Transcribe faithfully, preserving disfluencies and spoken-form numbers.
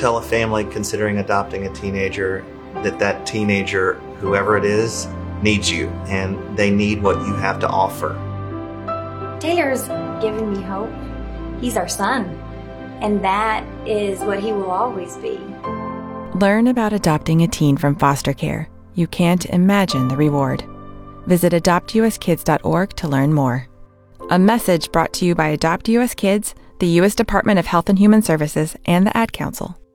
tell a family considering adopting a teenager that that teenager, whoever it is, needs you, and they need what you have to offer. Taylor's given me hope. He's our son, and that is what he will always be. Learn about adopting a teen from foster care. You can't imagine the reward. Visit adopt u s kids dot org to learn more. A message brought to you by Adopt U S Kids, the U S Department of Health and Human Services, and the Ad Council.